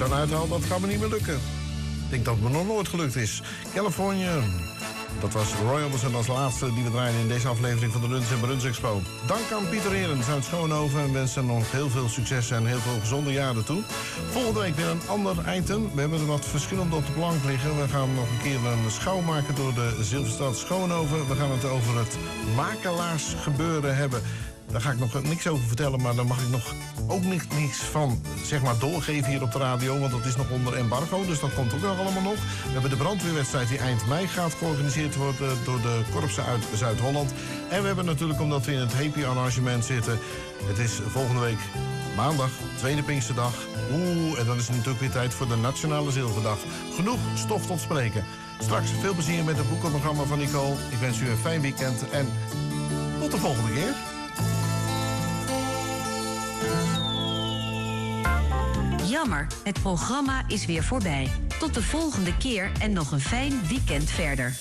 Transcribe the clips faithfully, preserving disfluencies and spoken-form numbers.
zo'n uithaal, dat gaat me niet meer lukken. Ik denk dat het me nog nooit gelukt is. Californië. Dat was Roy Orbison als laatste die we draaien in deze aflevering van de Lunch en Bruns Expo. Dank aan Pieter Herens uit Schoonhoven en wensen nog heel veel succes en heel veel gezonde jaren toe. Volgende week weer een ander item. We hebben er wat verschillende op de plank liggen. We gaan nog een keer een schouw maken door de Zilverstad Schoonhoven. We gaan het over het makelaarsgebeuren hebben. Daar ga ik nog niks over vertellen, maar daar mag ik nog ook niks, niks van zeg maar, doorgeven hier op de radio. Want dat is nog onder embargo, dus dat komt ook nog allemaal nog. We hebben de brandweerwedstrijd die eind mei gaat georganiseerd worden door de korpsen uit Zuid-Holland. En we hebben natuurlijk, omdat we in het happy arrangement zitten, het is volgende week maandag, tweede Pinksterdag. Oeh, en dan is het natuurlijk weer tijd voor de Nationale Zilverdag. Genoeg stof tot spreken. Straks veel plezier met het boekenprogramma van Nicole. Ik wens u een fijn weekend en tot de volgende keer. Jammer, het programma is weer voorbij. Tot de volgende keer en nog een fijn weekend verder.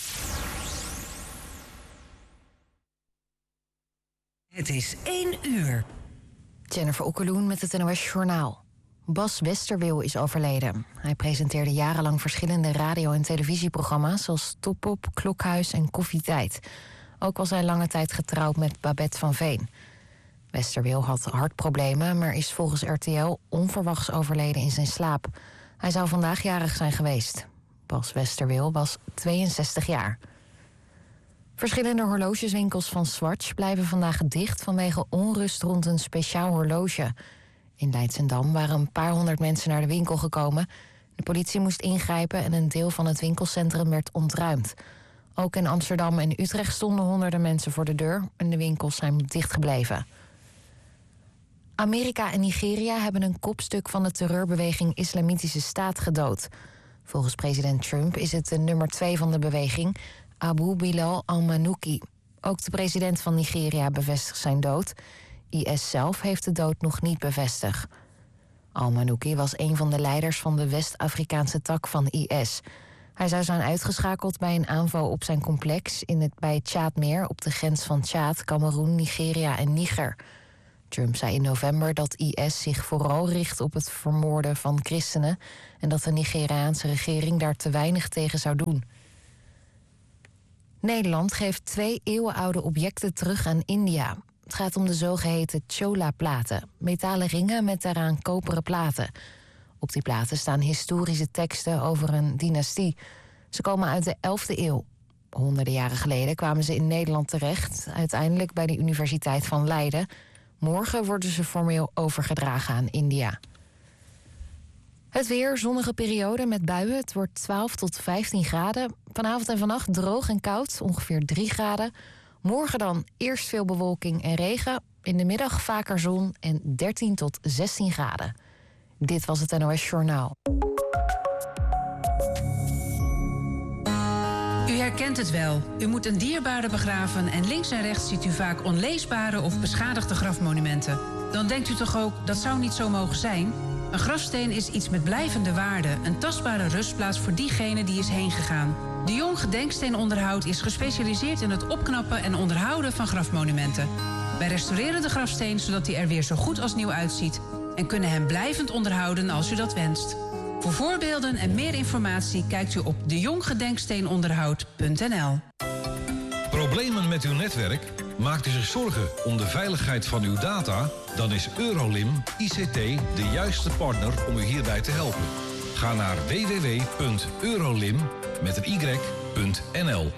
Het is één uur. Jennifer Okkeloen met het N O S Journaal. Bas Westerwil is overleden. Hij presenteerde jarenlang verschillende radio- en televisieprogramma's zoals Topop, Klokhuis en Koffietijd. Ook was hij lange tijd getrouwd met Babette van Veen. Westerwil had hartproblemen, maar is volgens R T L onverwachts overleden in zijn slaap. Hij zou vandaag jarig zijn geweest. Bas Westerwil was tweeënzestig jaar. Verschillende horlogeswinkels van Swatch blijven vandaag dicht vanwege onrust rond een speciaal horloge. In Leidschendam waren een paar honderd mensen naar de winkel gekomen. De politie moest ingrijpen en een deel van het winkelcentrum werd ontruimd. Ook in Amsterdam en Utrecht stonden honderden mensen voor de deur en de winkels zijn dichtgebleven. Amerika en Nigeria hebben een kopstuk van de terreurbeweging Islamitische Staat gedood. Volgens president Trump is het de nummer twee van de beweging, Abu Bilal al-Manouki. Ook de president van Nigeria bevestigt zijn dood. I S zelf heeft de dood nog niet bevestigd. Al-Manouki was een van de leiders van de West-Afrikaanse tak van I S. Hij zou zijn uitgeschakeld bij een aanval op zijn complex in het, bij het Tjaadmeer op de grens van Tjaad, Kameroen, Nigeria en Niger. Trump zei in november dat I S zich vooral richt op het vermoorden van christenen en dat de Nigeriaanse regering daar te weinig tegen zou doen. Nederland geeft twee eeuwenoude objecten terug aan India. Het gaat om de zogeheten Chola-platen, metalen ringen met daaraan koperen platen. Op die platen staan historische teksten over een dynastie. Ze komen uit de elfde eeuw. Honderden jaren geleden kwamen ze in Nederland terecht, uiteindelijk bij de Universiteit van Leiden. Morgen worden ze formeel overgedragen aan India. Het weer, zonnige periode met buien. Het wordt twaalf tot vijftien graden. Vanavond en vannacht droog en koud, ongeveer drie graden. Morgen dan eerst veel bewolking en regen. In de middag vaker zon en dertien tot zestien graden. Dit was het N O S Journaal. U herkent het wel. U moet een dierbare begraven en links en rechts ziet u vaak onleesbare of beschadigde grafmonumenten. Dan denkt u toch ook, dat zou niet zo mogen zijn? Een grafsteen is iets met blijvende waarde, een tastbare rustplaats voor diegene die is heen gegaan. De Jong Gedenksteenonderhoud is gespecialiseerd in het opknappen en onderhouden van grafmonumenten. Wij restaureren de grafsteen zodat hij er weer zo goed als nieuw uitziet en kunnen hem blijvend onderhouden als u dat wenst. Voor voorbeelden en meer informatie kijkt u op de jong gedenksteenonderhoud punt n l. Problemen met uw netwerk? Maakt u zich zorgen om de veiligheid van uw data? Dan is Eurolim I C T de juiste partner om u hierbij te helpen. Ga naar w w w punt eurolim met een y punt n l.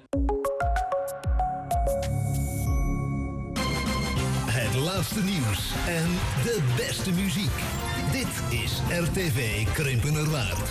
Het laatste nieuws en de beste muziek. Dit is R T V Krimpenerwaard.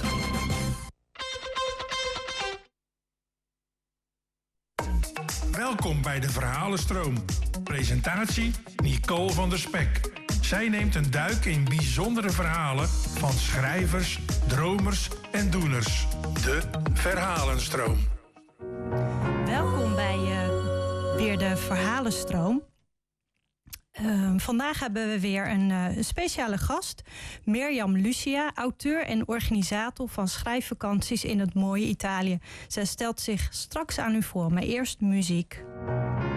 Welkom bij de Verhalenstroom. Presentatie Nicole van der Spek. Zij neemt een duik in bijzondere verhalen van schrijvers, dromers en doeners. De Verhalenstroom. Welkom bij uh, weer de Verhalenstroom. Uh, vandaag hebben we weer een uh, speciale gast. Mirjam Lucia, auteur en organisator van schrijfvakanties in het mooie Italië. Zij stelt zich straks aan u voor, maar eerst muziek.